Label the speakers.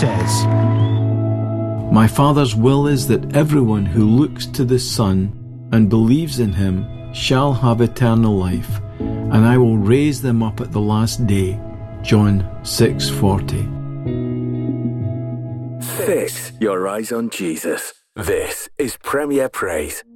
Speaker 1: says,
Speaker 2: My Father's will is that everyone who looks to the Son and believes in him shall have eternal life, and I will raise them up at the last day. John 6:40.
Speaker 3: Fix your eyes on Jesus. This is Premier Praise.